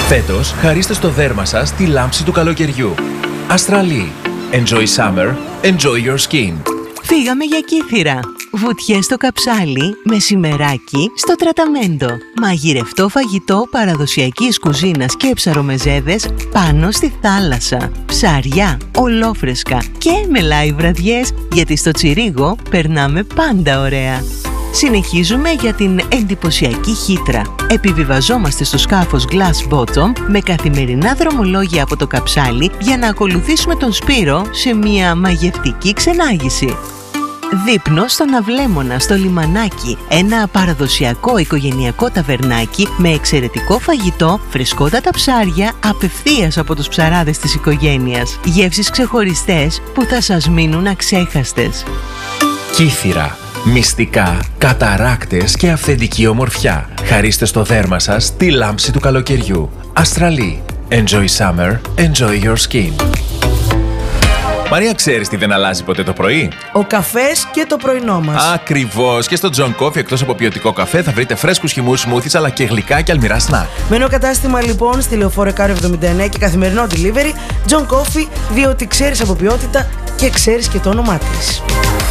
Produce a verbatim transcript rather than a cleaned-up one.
Φέτος, χαρίστε στο δέρμα σας τη λάμψη του καλοκαιριού. Αστραλή. Enjoy summer, enjoy your skin. Φύγαμε για Κύθυρα. Βουτιές στο Καψάλι, μεσημεράκι στο Τραταμέντο. Μαγειρευτό φαγητό παραδοσιακής κουζίνας και ψαρομεζέδες πάνω στη θάλασσα. Ψαριά, ολόφρεσκα και με live βραδιές, γιατί στο Τσιρίγο περνάμε πάντα ωραία. Συνεχίζουμε για την εντυπωσιακή Χήτρα. Επιβιβαζόμαστε στο σκάφος Glass Bottom με καθημερινά δρομολόγια από το Καψάλι για να ακολουθήσουμε τον Σπύρο σε μια μαγευτική ξενάγηση. Δείπνο στον Αυλέμονα, στο λιμανάκι, ένα παραδοσιακό οικογενειακό ταβερνάκι με εξαιρετικό φαγητό, φρεσκότατα ψάρια απευθείας από τους ψαράδες της οικογένειας. Γεύσεις ξεχωριστές που θα σας μείνουν αξέχαστες. Κύθυρα. Μυστικά, καταράκτες και αυθεντική ομορφιά. Χαρίστε στο δέρμα σας τη λάμψη του καλοκαιριού. Αστραλή. Enjoy summer, enjoy your skin. Μαρία, ξέρεις τι δεν αλλάζει ποτέ το πρωί? Ο καφές και το πρωινό μας. Ακριβώς. Και στο John Coffee, εκτός από ποιοτικό καφέ, θα βρείτε φρέσκους χυμούς, σμούθις, αλλά και γλυκά και αλμυρά σνακ. Μένω κατάστημα λοιπόν στη Λεωφόρο Εκάρο εβδομήντα εννέα και καθημερινό delivery John Coffee, διότι ξέρεις από ποιότητα και ξέρεις και το όνομά της.